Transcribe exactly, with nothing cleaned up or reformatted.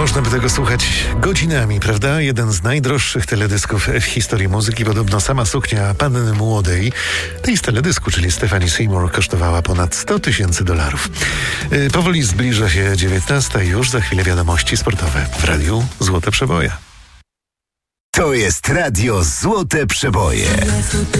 Można by tego słuchać godzinami, prawda? Jeden z najdroższych teledysków w historii muzyki. Podobno sama suknia Panny Młodej, tej z teledysku, czyli Stephanie Seymour, kosztowała ponad sto tysięcy dolarów. Yy, powoli zbliża się dziewiętnasta i już za chwilę wiadomości sportowe w Radiu Złote Przeboje. To jest Radio Złote Przeboje.